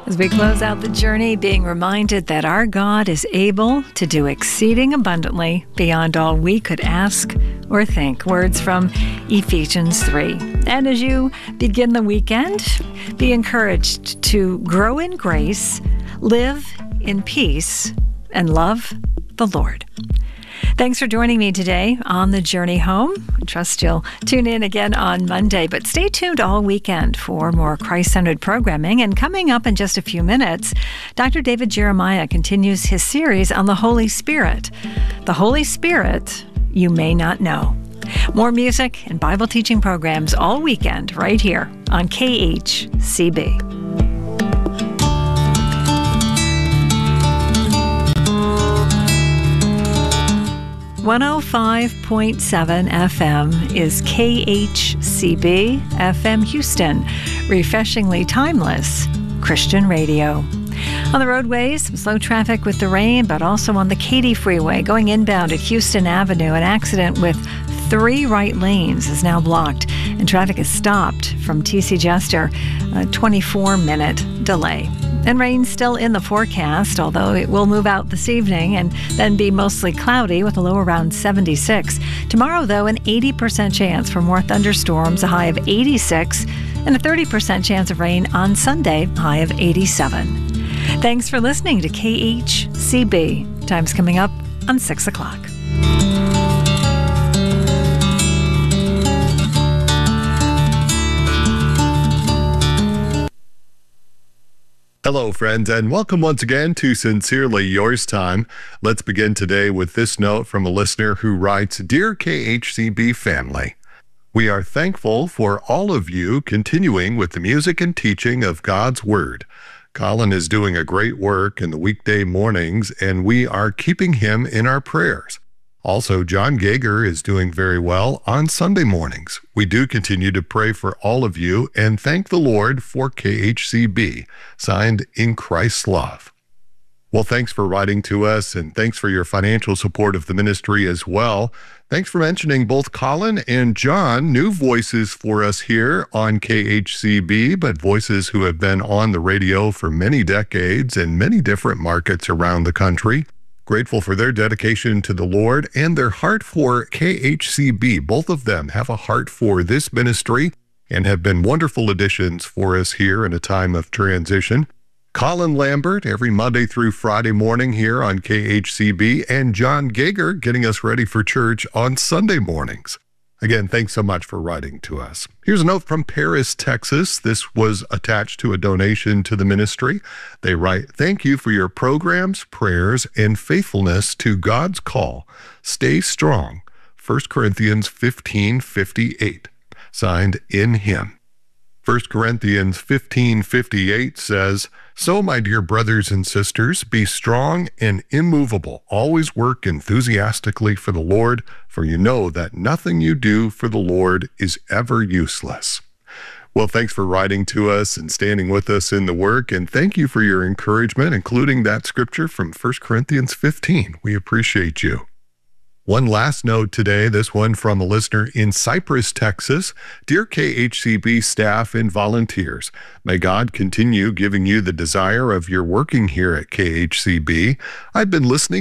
As we close out the journey, being reminded that our God is able to do exceeding abundantly beyond all we could ask or think. Words from Ephesians 3. And as you begin the weekend, be encouraged to grow in grace, live in peace, and love the Lord. Thanks for joining me today on the journey home. I trust you'll tune in again on Monday, but stay tuned all weekend for more Christ-centered programming. And coming up in just a few minutes, Dr. David Jeremiah continues his series on the Holy Spirit. The Holy Spirit you may not know. More music and Bible teaching programs all weekend right here on KHCB. 105.7 FM is KHCB FM Houston, refreshingly timeless Christian radio. On the roadways, some slow traffic with the rain, but also on the Katy Freeway going inbound at Houston Avenue. An accident with 3 right lanes is now blocked, and traffic is stopped from TC Jester, a 24-minute delay. And rain still in the forecast, although it will move out this evening and then be mostly cloudy with a low around 76. Tomorrow, though, an 80% chance for more thunderstorms, a high of 86, and a 30% chance of rain on Sunday, high of 87. Thanks for listening to KHCB. Time's coming up on 6 o'clock. Hello, friends, and welcome once again to Sincerely Yours Time. Let's begin today with this note from a listener who writes, Dear KHCB family, we are thankful for all of you continuing with the music and teaching of God's Word. Colin is doing a great work in the weekday mornings, and we are keeping him in our prayers. Also, John Gager is doing very well on Sunday mornings. We do continue to pray for all of you and thank the Lord for KHCB, signed in Christ's love. Well, thanks for writing to us, and thanks for your financial support of the ministry as well. Thanks for mentioning both Colin and John, new voices for us here on KHCB, but voices who have been on the radio for many decades in many different markets around the country. Grateful for their dedication to the Lord and their heart for KHCB. Both of them have a heart for this ministry and have been wonderful additions for us here in a time of transition. Colin Lambert every Monday through Friday morning here on KHCB, and John Gager getting us ready for church on Sunday mornings. Again, thanks so much for writing to us. Here's a note from Paris, Texas. This was attached to a donation to the ministry. They write, Thank you for your programs, prayers, and faithfulness to God's call. Stay strong. 1 Corinthians 15:58. Signed, in Him. 1 Corinthians 15:58 says, So, my dear brothers and sisters, be strong and immovable. Always work enthusiastically for the Lord, for you know that nothing you do for the Lord is ever useless. Well, thanks for writing to us and standing with us in the work, and thank you for your encouragement, including that scripture from 1 Corinthians 15. We appreciate you. One last note today, this one from a listener in Cypress, Texas. Dear KHCB staff and volunteers, may God continue giving you the desire of your working here at KHCB. I've been listening